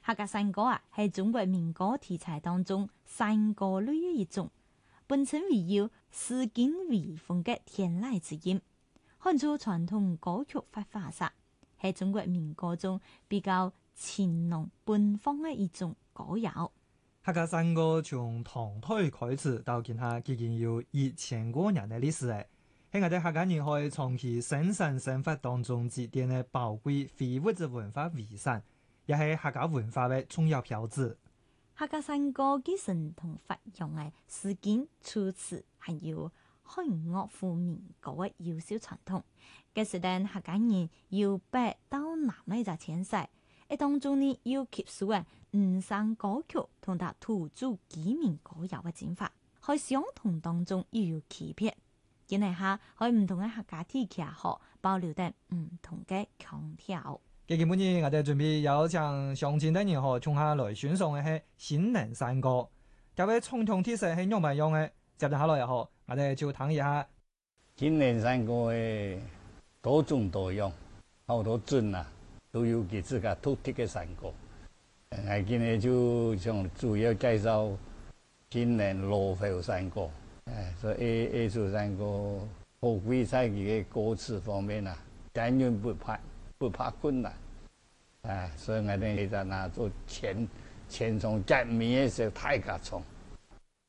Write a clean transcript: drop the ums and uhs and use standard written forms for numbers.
客家山歌啊，係中國民歌題材當中山歌類嘅一種，本稱為有詩經微風嘅天籟之音，看出傳統歌曲發化煞，係中國民歌中比較情濃奔放嘅一種歌謠。 客家山歌從唐代開始到今下，已經有1000多年嘅歷史誒，喺我哋客家人可以長期生產生活當中積澱嘅寶貴非物質文化遺產，也係客家文化嘅重要標誌。 客家山歌繼承同發揚嘅詩經、楚辭，還有漢樂府民歌嘅優秀傳統。嘅時陣客家人由北到南呢就遷徙，喺當中呢要吸收嘅五山歌曲同埋土著居民歌謠嘅進化，喺相同當中又有區別。今日下喺唔同嘅客家地區學保留得唔同嘅腔調。 基本上我哋準備有請鄉親的人學從下來選送嘅係新寧山歌，各位傳統特色係樣唔樣嘅？接住下來又學，我哋就聽一下。 新寧山歌嘅多種多樣，好多鎮啊都有佢自家獨特嘅山歌。我今日就想主要介紹新寧羅浮山歌。所以呢首山歌好貴在佢嘅歌詞方面啊，簡約不怕困難，所以我哋就拿做前從革命嘅時候大家唱。